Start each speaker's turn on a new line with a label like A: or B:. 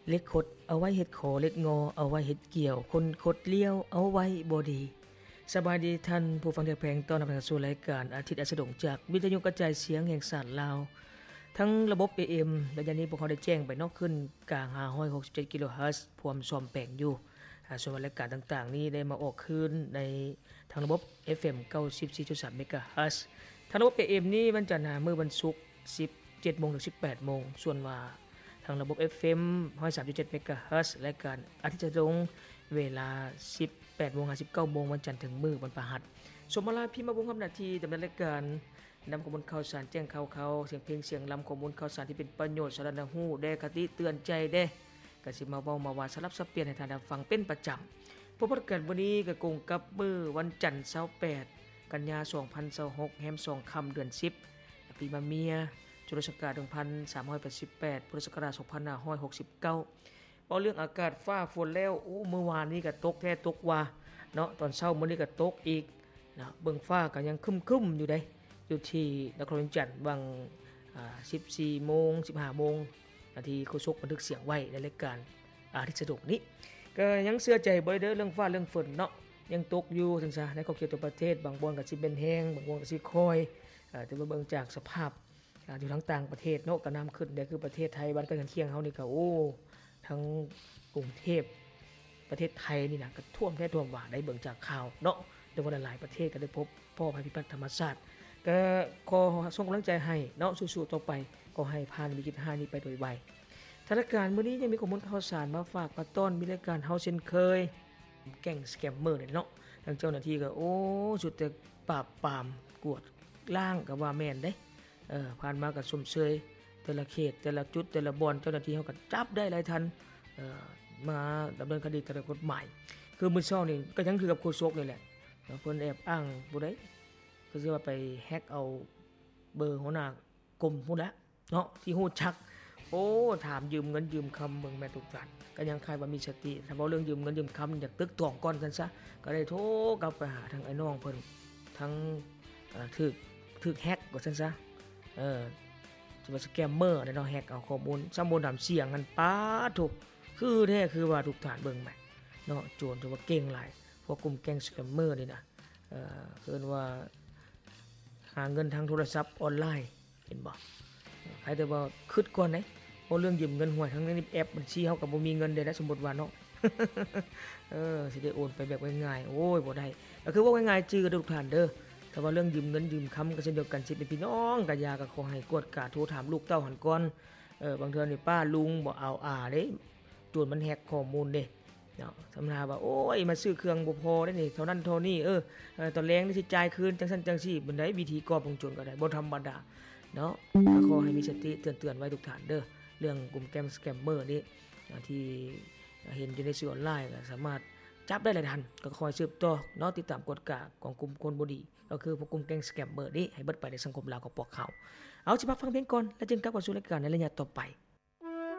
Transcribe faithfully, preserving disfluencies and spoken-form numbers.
A: เล็กขดเอาไว้เฮ็ดขอเล็กงอเอาไว้เฮ็ดเกี่ยวคนขดเลี้ยวเอาไว้บ่ดีสบายดีท่านผู้ฟังที่แพงต้อนรับเข้าสู่รายการอาทิตย์อัสดงจากวิทยุกระจายเสียงแห่งชาติลาวทั้งระบบ เอ เอ็ม และยานนี้พวกเขาได้แจ้งไปนอกขึ้นกลางห้าร้อยหกสิบเจ็ดกิโลเฮิรตซ์พร้อมซ่อมแปลงอยู่ส่วนรายการต่างๆนี้ได้มาออกคืนในทางระบบ เอฟ เอ็ม เก้าสิบสี่จุดสาม เมกะเฮิรตซ์ทางระบบ เอ เอ็ม นี้วันจันทร์มื้อวันศุกร์ สิบเจ็ดโมง ถึง สิบแปดโมงส่วนว่าทางระบบ เอฟ เอ็ม หนึ่งร้อยสามจุดเจ็ด เมกะเฮิรตซ์รายการอาทิตย์อัสดงเวลา สิบแปดโมง ถึง สิบเก้าโมงวันจันทร์ถึงมื้อวันพฤหัสสมมาลาพี่มาบุญคำหน้าที่ดำเนินรายการนำข้อมูลข่าวสารแจ้งข่าวเขาเสียงเพลงเสียงลำข้อมูลข่าวสารที่เป็นประโยชน์สาระหูแด่คติเตือนใจเด้ก็สิมาเว้ามาว่าสลับสับเปลี่ยนให้ท่านได้ฟังเป็นประจำพบกันวันนี้ก็กงกับมื้อวันจันทร์ยี่สิบแปดกันยายนสองพันยี่สิบหกแฮมสองค่ำเดือนสิบปีมะเมียจุลศักราชหนึ่งพันสามร้อยแปดสิบแปดพุทธศักราชสองพันห้าร้อยหกสิบเก้าเว้าเรื่องอากาศฟ้าฝนแล้วโอ้เมื่อวานนี้ก็ตกแท้ตกว่าเนาะตอนเช้ามื้อนี้ก็ตกอีกนะเบิ่งฟ้าก็ยังครึ้มๆอยู่เด้อยู่ที่นครจันทร์บางอ่า สิบสี่โมง สิบห้าโมงนาทีโฆษกบันทึกเสียงไว้ในรายการอาทิตย์สะดวกนี้ก็ยังเชื่อใจบ่ได้เด้อเรื่องฟ้าเรื่องฝนเนาะยังตกอยู่จังซ่ในขอบเขตตัวประเทศบางบ่อนก็สิเป็นแห้งบางบ่อนก็สิค่อยอ่าแต่ว่าเบิ่งจากสภาพอ่าอยู่ทางต่างประเทศเนาะก็น้ำขึ้นได้คือประเทศไทยบ้านใกล้เคียงเฮานี่ก็โอ้ทั้งกรุงเทพประเทศไทยนี่นะก็ท่วมแท้ท่วมว่าได้เบิ่งจากข่าวเนาะแต่ว่าหลายประเทศก็ได้พบพ่อภัยพิบัติธรรมชาติก็ขอส่งกำลังใจให้เนาะสู้ๆต่อไปขอให้ผ่านวิกฤตหานี้ไปโดยไวสถานการณ์มื้อนี้ยังมีข้อมูลข่าวสารมาฝากมาต้อนมีรายการเฮาเช่นเคยแก๊งสแกมเมอร์เนี่ยเนาะทางเจ้าหน้าที่ก็โอ้สุดแต่ปราบปรามกวดล้างก็ว่าแม่นเด้เออผ่านมาก็สมเชยแต่ละเขตแต่ละจุดแต่ละบ่อนเจ้าหน้าที่เฮาก็จับได้หลายทันเอ่อมาดำเนินคดีตามกฎหมายคือมื้อเช้านี่ก็ยังคือกับโฆษกนี่แหละเพิ่นแอบอ้างบ่ได้ก็สิว่าไปแฮ็กเอาเบอร์หัวหน้ากรมพุ่นละเนาะที่ฮู้จักโอ้ถามยืมเงินยืมคำเบิ่งแม่ทุกท่านก็ยังคล้ายว่ามีสติถ้าเว้าเรื่องยืมเงินยืมคำอยากตึกตวงก่อนซั่นซะก็ได้โทรกลับไปหาทางไอ้น้องเพิ่นทั้งเอ่อถูกถูกแฮ็กว่าซั่นซะเออสิว่าสแกมเมอร์ได้เนาะแฮ็กเอาข้อมูลสำบนนำเสียงกันป๊าดทุกคือแท้คือว่าทุกท่านเบิ่งแม่เนาะโจรถือว่าเก่งหลายพวกกลุ่มแก๊งสแกมเมอร์นี่นะเอ่อเพิ่นว่าหาเงินทางโทรศัพท์ออนไลน์เห็นบ่ใครแต่ว่าคิดก่อนเด้เพราะเรื่องยืมเงินหวยทั้งนี้แอปบัญชีเฮาก็บ่มีเงินได้แล้วสมมุติว่าเนาะ เออสิได้โอนไปแบบง่ายๆโอ้ยบ่ได้ก็คือว่าง่ายๆจื้อทุกท่านเด้อแต่ว่าเรื่องยืมเงินยืมคำก็เช่นเดียวกันสิเป็นพี่น้องก็อย่าก็ขอให้กวดกาโทรถามลูกเต้าหันก่อนเออบางเทื่อนี่ป้าลุงบ่เอาอาเด้โจรมันแฮ็กข้อมูลเด้เนาะสำหรับว่าโอ้ยมาซื้อเครื่องบ่พอได้นี่เท่านั้นเท่านี้เออตอนแรงนี่สิจ่ายคืนจังซั่นจังซี่บันไดวิธีกอบของโจรก็ได้บ่ธรรมดาเนาะก็ขอให้มีสติเตือนๆไว้ทุกท่านเด้อเรื่องกลุ่มแก๊งสแกมเมอร์นี่ที่เห็นอยู่ในสื่อออนไลน์ก็สามารถจับได้หลายทันก็คอยสืบต่อเนาะติดตามกฎกฎของกลุ่มคนบ่ดีก็คือพวกกลุ่มแก๊งสแกมเมอร์นี่ให้เบิดไปในสังคมลาวกับพวกเขาเอาสิพักฟังเพลงก่อนแล้วจึงกลับมาสู่รายการในระยะต่อไป